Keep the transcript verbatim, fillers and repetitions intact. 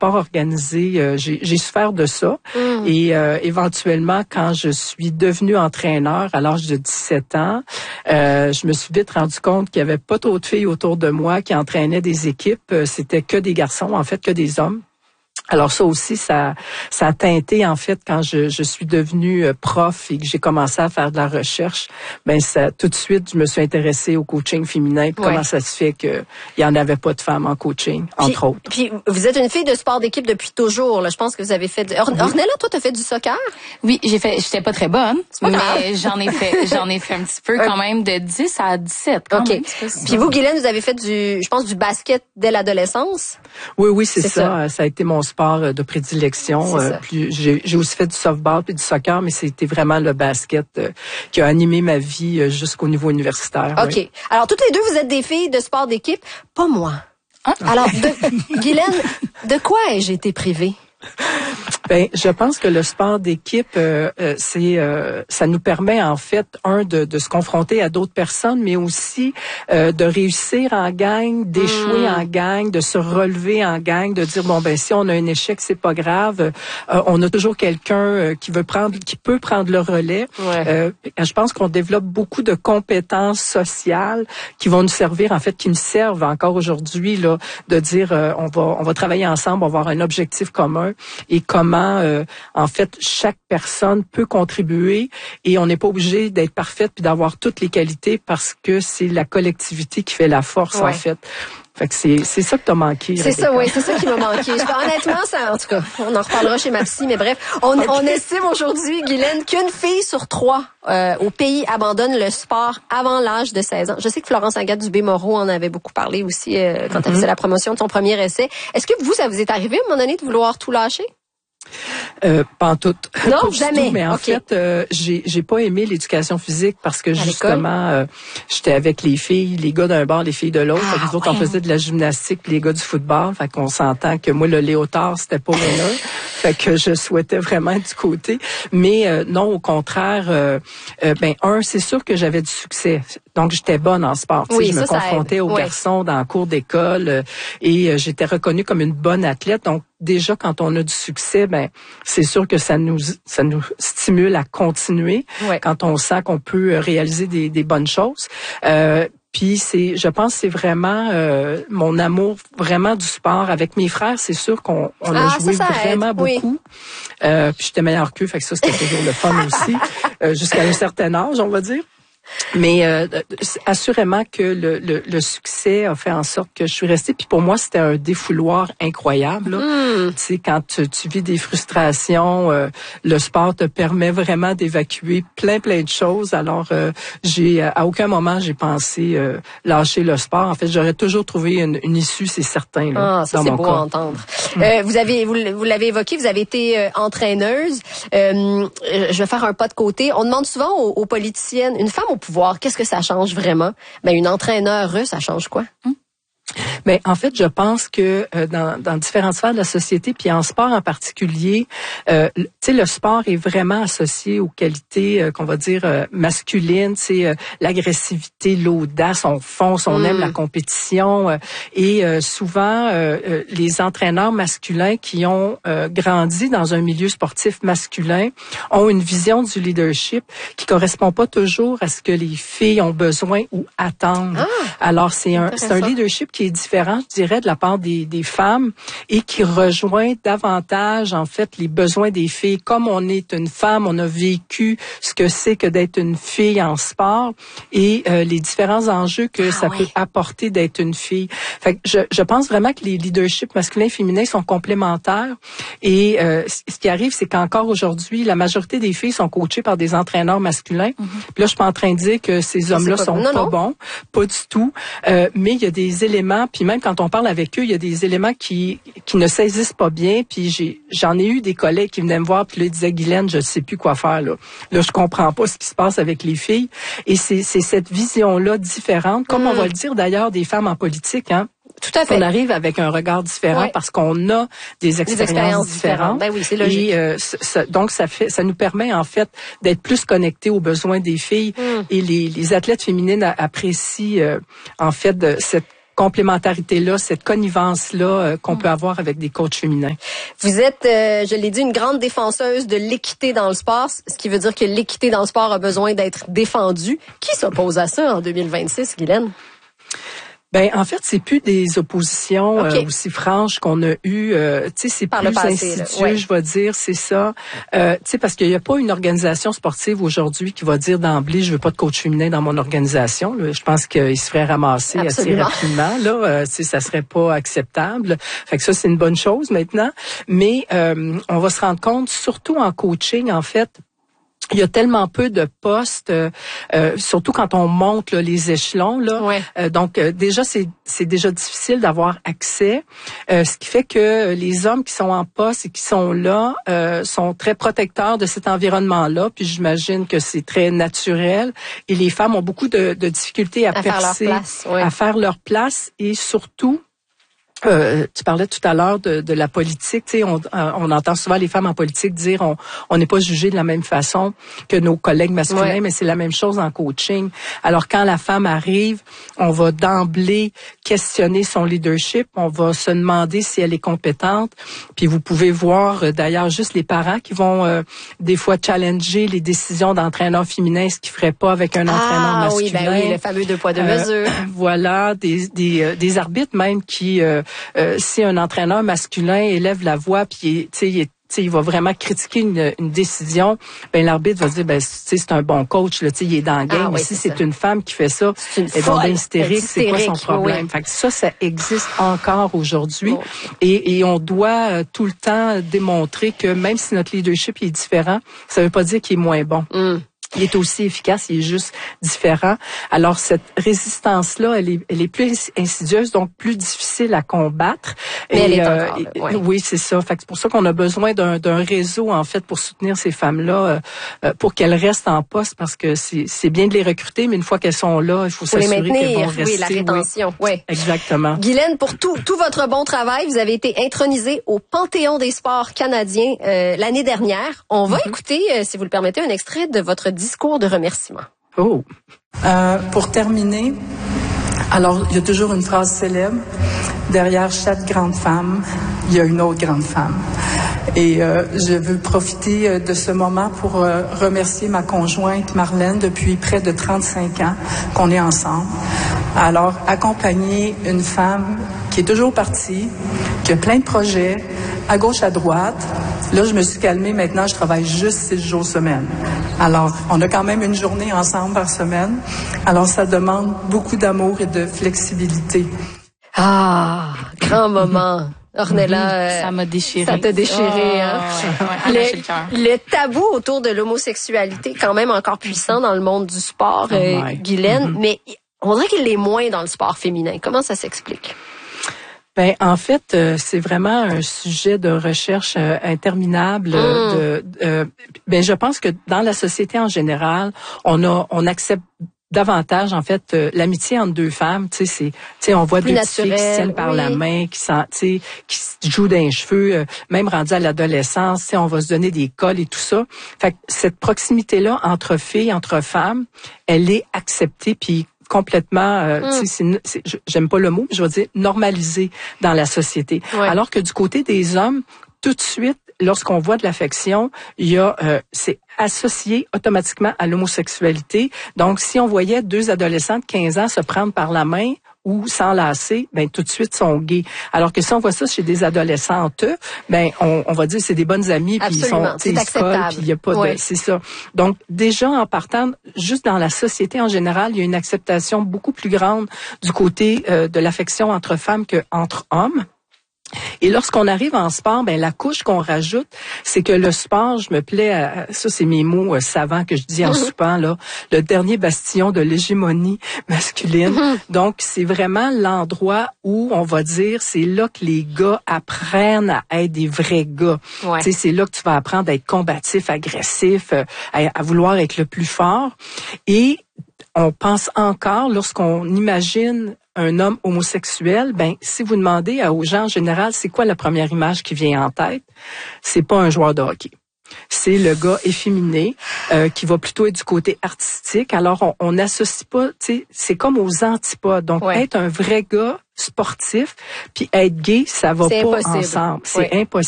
sport organisé, euh, j'ai, j'ai souffert de ça. Mm. Et euh, éventuellement, quand je suis devenue entraîneur à l'âge de dix-sept ans, euh, je me suis vite rendu compte qu'il y avait pas trop de filles autour de moi qui entraînaient des équipes. C'était que des garçons, en fait, que des hommes. Alors ça aussi, ça, ça a teinté en fait quand je, je suis devenue prof et que j'ai commencé à faire de la recherche. Ben ça, tout de suite, je me suis intéressée au coaching féminin. Puis ouais. Comment ça se fait que il y en avait pas de femmes en coaching, puis, entre autres. Puis vous êtes une fille de sport d'équipe depuis toujours. Là. Je pense que vous avez fait. Du... Or, oui. Ornella, toi, t'as fait du soccer? Oui, j'ai fait. J'étais pas très bonne, pas mais grave. j'en ai fait. J'en ai fait un petit peu quand même de dix à dix-sept. Quand ok. Même, puis vous, Guylaine, vous avez fait du, je pense, du basket dès l'adolescence. Oui, oui, c'est, c'est ça. ça. Ça a été mon sport de prédilection. Euh, puis j'ai, j'ai aussi fait du softball puis du soccer, mais c'était vraiment le basket euh, qui a animé ma vie euh, jusqu'au niveau universitaire. OK. Oui. Alors, toutes les deux, vous êtes des filles de sport d'équipe. Pas moi. Hein? Alors, de, Guylaine, de quoi ai-je été privée? Ben, je pense que le sport d'équipe, euh, euh, c'est, euh, ça nous permet en fait un de, de se confronter à d'autres personnes, mais aussi euh, de réussir en gang, d'échouer mmh. en gang, de se relever en gang, de dire bon ben si on a un échec, c'est pas grave, euh, on a toujours quelqu'un euh, qui veut prendre, qui peut prendre le relais. Ouais. Euh, je pense qu'on développe beaucoup de compétences sociales qui vont nous servir en fait, qui nous servent encore aujourd'hui là, de dire euh, on va, on va travailler ensemble, on va avoir un objectif commun et comment Euh, en fait, chaque personne peut contribuer et on n'est pas obligé d'être parfaite puis d'avoir toutes les qualités parce que c'est la collectivité qui fait la force, ouais. en fait. Fait que c'est, c'est ça que t'as manqué. C'est Rebecca. Ça, oui, c'est ça qui m'a manqué. Honnêtement, ça, en tout cas, on en reparlera chez ma psy, mais bref, on, okay. on estime aujourd'hui, Guylaine, qu'une fille sur trois euh, au pays abandonne le sport avant l'âge de seize ans. Je sais que Florence Agathe Dubé-Moreau en avait beaucoup parlé aussi euh, quand mm-hmm. elle faisait la promotion de son premier essai. Est-ce que vous, ça vous est arrivé à un moment donné de vouloir tout lâcher? Euh, pas en tout. Non, pas jamais. Tout, mais en okay. fait, euh, j'ai j'ai pas aimé l'éducation physique parce que à justement, euh, j'étais avec les filles, les gars d'un bord, les filles de l'autre. Ah, nous autres, ouais. on faisait de la gymnastique, puis les gars du football. Fait qu'on s'entend que moi, le léotard, c'était pas mon Fait que je souhaitais vraiment être du côté. Mais euh, non, au contraire, euh, euh, ben un, c'est sûr que j'avais du succès. Donc, j'étais bonne en sport. Oui, je ça, me confrontais aux oui. garçons dans le cours d'école euh, et euh, j'étais reconnue comme une bonne athlète. Donc, déjà, quand on a du succès, ben c'est sûr que ça nous ça nous stimule à continuer ouais. quand on sent qu'on peut réaliser des, des bonnes choses. Euh, Puis c'est, je pense, que c'est vraiment euh, mon amour vraiment du sport avec mes frères. C'est sûr qu'on on ah, a joué ça, ça vraiment aide. beaucoup. Oui. Euh, puis j'étais meilleure qu'eux, fait que ça c'était toujours le fun aussi, euh, jusqu'à un certain âge, on va dire. Mais euh, assurément que le, le, le succès a fait en sorte que je suis restée. Puis pour moi, c'était un défouloir incroyable. Mm. Tu sais, quand tu, tu vis des frustrations, euh, le sport te permet vraiment d'évacuer plein, plein de choses. Alors, euh, j'ai à aucun moment, j'ai pensé euh, lâcher le sport. En fait, j'aurais toujours trouvé une, une issue, c'est certain. Là, ah, ça, dans c'est mon beau cas. à entendre. Mm. Euh, vous avez, vous, vous l'avez évoqué, vous avez été euh, entraîneuse. Euh, je vais faire un pas de côté. On demande souvent aux, aux politiciennes, une femme au pouvoir, qu'est-ce que ça change vraiment? Ben, une entraîneur, ça change quoi? Hum? Mais en fait, je pense que euh, dans, dans différentes sphères de la société, puis en sport en particulier, euh, tu sais, le sport est vraiment associé aux qualités euh, qu'on va dire euh, masculines, c'est euh, l'agressivité, l'audace, on fonce, on mm. aime la compétition, euh, et euh, souvent euh, euh, les entraîneurs masculins qui ont euh, grandi dans un milieu sportif masculin ont une vision du leadership qui correspond pas toujours à ce que les filles ont besoin ou attendent. Ah, Alors c'est un c'est un leadership qui est différent, je dirais, de la part des, des femmes et qui rejoint davantage, en fait, les besoins des filles. Comme on est une femme, on a vécu ce que c'est que d'être une fille en sport et euh, les différents enjeux que ah, ça oui. peut apporter d'être une fille. Fait que je, je pense vraiment que les leaderships masculins et féminins sont complémentaires et euh, ce qui arrive, c'est qu'encore aujourd'hui, la majorité des filles sont coachées par des entraîneurs masculins. Mm-hmm. Puis là, je suis pas en train de dire que ces hommes-là pas, sont non, pas non. bons, pas du tout, euh, mais il y a des éléments, puis même quand on parle avec eux, il y a des éléments qui qui ne saisissent pas bien, puis j'ai j'en ai eu des collègues qui venaient me voir, puis là, ils disaient, Guylaine, je sais plus quoi faire, là. Là, je comprends pas ce qui se passe avec les filles, et c'est c'est cette vision-là différente, comme mmh. on va le dire d'ailleurs des femmes en politique, hein. Tout à fait. On arrive avec un regard différent ouais. parce qu'on a des expériences, des expériences différentes. différentes. Ben oui, c'est logique. Et euh, ça, donc ça fait, ça nous permet en fait d'être plus connectés aux besoins des filles. Mm. Et les, les athlètes féminines apprécient euh, en fait de cette complémentarité-là, cette connivence-là euh, qu'on peut avoir avec des coachs féminins. Vous êtes, euh, je l'ai dit, une grande défenseuse de l'équité dans le sport, ce qui veut dire que l'équité dans le sport a besoin d'être défendue. Qui s'oppose à ça en deux mille vingt-six, Guylaine? Ben en fait, c'est plus des oppositions okay. euh, aussi franches qu'on a eues. Euh, tu sais, c'est Par plus le passé, insidieux, ouais. je vais dire, c'est ça. Euh, tu sais, parce qu'il n'y a pas une organisation sportive aujourd'hui qui va dire d'emblée, je veux pas de coach féminin dans mon organisation. Là. Je pense qu'il se ferait ramasser Absolument. assez rapidement. Là, euh, tu sais, ça serait pas acceptable. Fait que ça, c'est une bonne chose maintenant. Mais euh, on va se rendre compte, surtout en coaching, en fait. Il y a tellement peu de postes, euh, euh, surtout quand on monte là, les échelons. Là. Ouais. Euh, donc euh, déjà, c'est, c'est déjà difficile d'avoir accès, euh, ce qui fait que les hommes qui sont en poste et qui sont là euh, sont très protecteurs de cet environnement-là. Puis j'imagine que c'est très naturel. Et les femmes ont beaucoup de, de difficultés à, à percer, faire leur place, ouais. à faire leur place et surtout. Euh, tu parlais tout à l'heure de, de la politique. Tu sais, on, on entend souvent les femmes en politique dire on on n'est pas jugé de la même façon que nos collègues masculins, ouais. mais c'est la même chose en coaching. Alors quand la femme arrive, on va d'emblée questionner son leadership, on va se demander si elle est compétente. Puis vous pouvez voir euh, d'ailleurs juste les parents qui vont euh, des fois challenger les décisions d'entraîneurs féminins, ce qu'ils feraient pas avec un ah, entraîneur masculin. Ah oui, ben oui, le fameux deux poids deux mesures. Euh, voilà, des des euh, des arbitres même qui euh, Euh, si un entraîneur masculin élève la voix puis tu sais il est T'sais, il va vraiment critiquer une, une décision, ben l'arbitre va se dire ben c'est un bon coach là, il est dans le game. Ah, oui, si c'est, c'est une femme qui fait ça, elle est donc bien hystérique, c'est quoi son problème? Oui. Fait que ça, ça existe encore aujourd'hui. Oh. Et, et on doit euh, tout le temps démontrer que même si notre leadership est différent, ça veut pas dire qu'il est moins bon. Mm. Il est aussi efficace, il est juste différent. Alors cette résistance-là, elle est, elle est plus insidieuse, donc plus difficile à combattre. Mais et, elle est euh, encore là, et, ouais. Oui, c'est ça. Fait que c'est pour ça qu'on a besoin d'un, d'un réseau en fait pour soutenir ces femmes-là, euh, pour qu'elles restent en poste, parce que c'est, c'est bien de les recruter, mais une fois qu'elles sont là, il faut, faut s'assurer qu'elles vont rester. Oui, la rétention. Oui. oui. Exactement. Guylaine, pour tout, tout votre bon travail, vous avez été intronisée au Panthéon des sports canadiens euh, l'année dernière. On va mm-hmm. écouter, euh, si vous le permettez, un extrait de votre discours de remerciement. Oh. Euh, pour terminer, alors il y a toujours une phrase célèbre. Derrière chaque grande femme, il y a une autre grande femme. Et euh, je veux profiter de ce moment pour euh, remercier ma conjointe Marlène depuis près de trente-cinq ans qu'on est ensemble. Alors, accompagner une femme qui est toujours partie, qui a plein de projets, à gauche, à droite. Là, je me suis calmée. Maintenant, je travaille juste six jours semaine. Alors, on a quand même une journée ensemble par semaine. Alors, ça demande beaucoup d'amour et de flexibilité. Ah, grand moment. Ornella, euh, ça m'a déchiré. Ça t'a déchiré, oh, hein? Ouais, ouais, le, le, le tabou autour de l'homosexualité, quand même encore puissant dans le monde du sport, oh euh, Guylaine, mm-hmm. mais on dirait qu'il l'est moins dans le sport féminin. Comment ça s'explique? Ben en fait, euh, c'est vraiment un sujet de recherche euh, interminable. Mm. De, euh, ben je pense que dans la société en général, on a, on accepte davantage en fait euh, l'amitié entre deux femmes, tu sais c'est tu sais on voit plus deux naturel, filles qui se tiennent par oui. la main, qui sont tu sais qui se jouent dans les cheveux, euh, même rendu à l'adolescence, tu sais on va se donner des cols et tout ça. Fait que cette proximité là entre filles, entre femmes, elle est acceptée puis complètement, euh, mm. c'est, c'est, j'aime pas le mot, mais je vais dire normalisée dans la société. Ouais. Alors que du côté des hommes, tout de suite, lorsqu'on voit de l'affection, il y a, euh, c'est associé automatiquement à l'homosexualité. Donc, si on voyait deux adolescents de quinze ans se prendre par la main ou s'enlacer, ben tout de suite sont gays. Alors que si on voit ça chez des adolescentes, ben on, on va dire c'est des bonnes amies, puis ils sont, c'est ils se collent, puis il y a pas ouais. de, c'est ça. Donc déjà en partant, juste dans la société en général, il y a une acceptation beaucoup plus grande du côté euh, de l'affection entre femmes que entre hommes. Et lorsqu'on arrive en sport, ben la couche qu'on rajoute, c'est que le sport, je me plais à, ça c'est mes mots euh, savants que je dis en soupant là, le dernier bastion de l'hégémonie masculine. Mm-hmm. Donc c'est vraiment l'endroit où on va dire c'est là que les gars apprennent à être des vrais gars. Ouais. Tu sais c'est là que tu vas apprendre à être combatif, agressif, euh, à, à vouloir être le plus fort. Et on pense encore lorsqu'on imagine un homme homosexuel, ben si vous demandez aux gens en général, c'est quoi la première image qui vient en tête, c'est pas un joueur de hockey. c'est le gars efféminé euh, qui va plutôt être du côté artistique. Alors, on n'associe pas, tu sais, c'est comme aux antipodes. Donc, ouais. être un vrai gars sportif puis être gay, ça va c'est pas impossible. ensemble. C'est ouais. impossible.